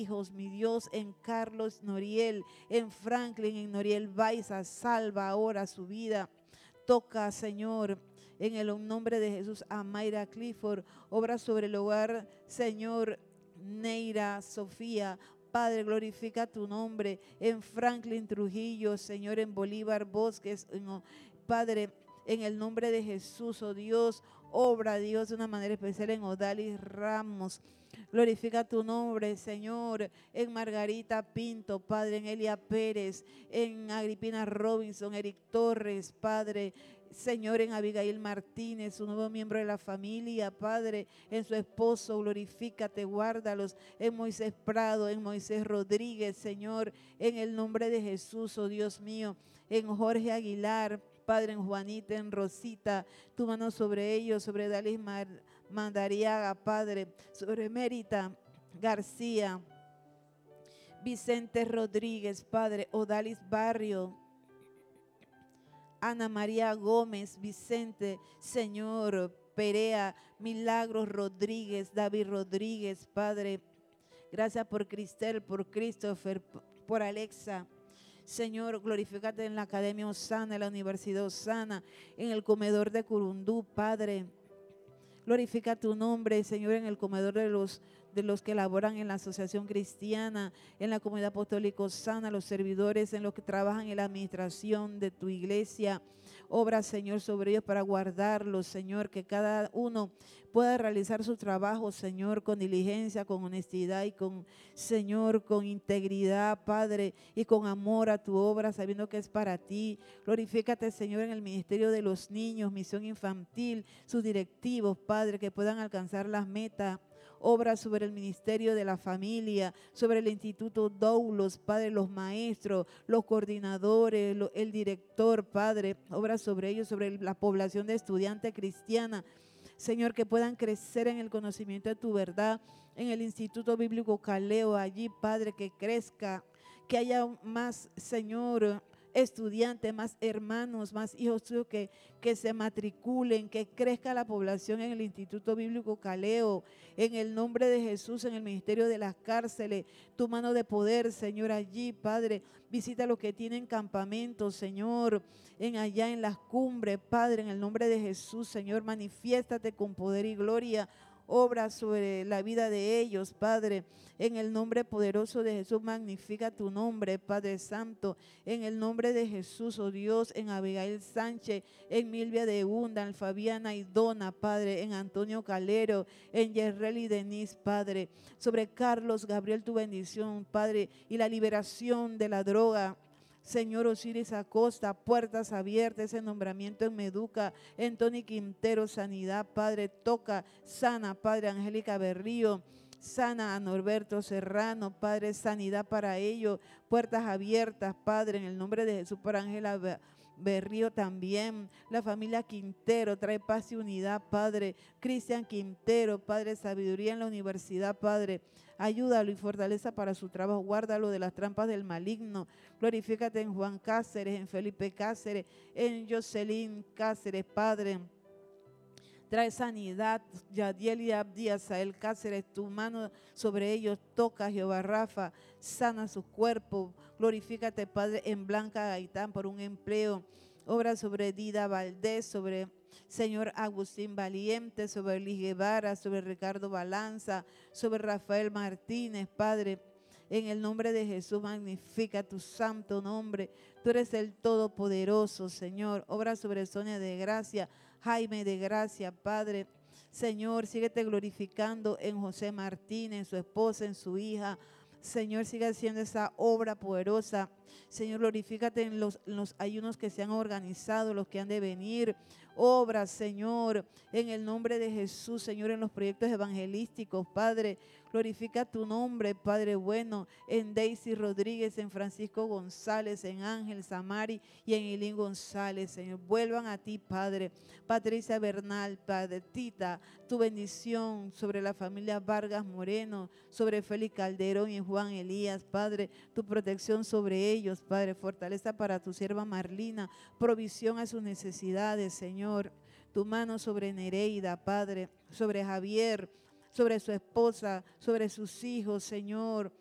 hijos, mi Dios, en Carlos Noriel, en Franklin, en Noriel Baiza, salva ahora su vida. Toca, Señor, en el nombre de Jesús, a Mayra Clifford, obra sobre el hogar, Señor, Neira, Sofía. Padre, glorifica tu nombre en Franklin Trujillo, Señor, en Bolívar Bosques, Padre, en el nombre de Jesús, oh Dios, obra, Dios, de una manera especial en Odalis Ramos. Glorifica tu nombre, Señor, en Margarita Pinto, Padre, en Elia Pérez, en Agripina Robinson, Eric Torres, Padre, Señor, en Abigail Martínez, un nuevo miembro de la familia, Padre, en su esposo, glorifícate, guárdalos, en Moisés Prado, en Moisés Rodríguez, Señor, en el nombre de Jesús, oh Dios mío, en Jorge Aguilar, Padre, en Juanita, en Rosita, tu mano sobre ellos, sobre Dalis Mandariaga, Padre, sobre Mérita García, Vicente Rodríguez, Padre, Odalis Barrio, Ana María Gómez, Vicente, Señor, Perea, Milagros Rodríguez, David Rodríguez, Padre, gracias por Cristel, por Christopher, por Alexa. Señor, glorifícate en la Academia Osana, en la Universidad Osana, en el comedor de Curundú, Padre. Glorifica tu nombre, Señor, en el comedor de los que laboran en la Asociación Cristiana, en la Comunidad Apostólica Osana, los servidores, en los que trabajan en la administración de tu iglesia. Obra, Señor, sobre ellos para guardarlos, Señor, que cada uno pueda realizar su trabajo, Señor, con diligencia, con honestidad y con, Señor, con integridad, Padre, y con amor a tu obra, sabiendo que es para ti. Glorifícate, Señor, en el ministerio de los niños, misión infantil, sus directivos, Padre, que puedan alcanzar las metas. Obra sobre el ministerio de la familia, sobre el Instituto Doulos, Padre, los maestros, los coordinadores, el director, Padre, obra sobre ellos, sobre la población de estudiantes cristiana. Señor, que puedan crecer en el conocimiento de tu verdad, en el Instituto Bíblico Caleo, allí, Padre, que crezca, que haya más, Señor, estudiantes, más hermanos, más hijos tuyos que se matriculen, que crezca la población en el Instituto Bíblico Caleo, en el nombre de Jesús, en el ministerio de las cárceles, tu mano de poder, Señor, allí, Padre, visita a los que tienen campamentos, Señor, allá en las cumbres, Padre, en el nombre de Jesús, Señor, manifiéstate con poder y gloria. Obra sobre la vida de ellos, Padre, en el nombre poderoso de Jesús, magnifica tu nombre, Padre Santo, en el nombre de Jesús, oh Dios, en Abigail Sánchez, en Milvia de Hunda, en Fabiana y Dona, Padre, en Antonio Calero, en Yerrel y Denise, Padre, sobre Carlos Gabriel, tu bendición, Padre, y la liberación de la droga. Señor Osiris Acosta, puertas abiertas, ese nombramiento en Meduca, en Tony Quintero, sanidad, Padre, toca, sana, Padre, Angélica Berrío, sana a Norberto Serrano, Padre, sanidad para ellos, puertas abiertas, Padre, en el nombre de Jesús, para Ángela Berrío también, la familia Quintero, trae paz y unidad, Padre, Cristian Quintero, Padre, sabiduría en la universidad, Padre, ayúdalo y fortaleza para su trabajo, guárdalo de las trampas del maligno. Glorifícate en Juan Cáceres, en Felipe Cáceres, en Jocelyn Cáceres, Padre. Trae sanidad, Yadiel y Abdí, Asael Cáceres, tu mano sobre ellos toca, Jehová Rafa, sana sus cuerpos. Glorifícate, Padre, en Blanca Gaitán por un empleo. Obra sobre Dida Valdés, sobre Señor Agustín Valiente, sobre Liz Guevara, sobre Ricardo Balanza, sobre Rafael Martínez, Padre. En el nombre de Jesús, magnifica tu santo nombre. Tú eres el Todopoderoso, Señor. Obra sobre Sonia de Gracia, Jaime de Gracia, Padre. Señor, síguete glorificando en José Martínez, en su esposa, en su hija. Señor, sigue haciendo esa obra poderosa. Señor, glorifícate en los ayunos que se han organizado, los que han de venir. Obra, Señor, en el nombre de Jesús, Señor, en los proyectos evangelísticos, Padre. Glorifica tu nombre, Padre bueno, en Daisy Rodríguez, en Francisco González, en Ángel Samari y en Ilín González, Señor. Vuelvan a ti, Padre. Patricia Bernal, Padre, Tita, tu bendición sobre la familia Vargas Moreno, sobre Félix Calderón y Juan Elías, Padre, tu protección sobre ellos, Padre, fortaleza para tu sierva Marlina, provisión a sus necesidades, Señor, tu mano sobre Nereida, Padre, sobre Javier, sobre su esposa, sobre sus hijos, Señor,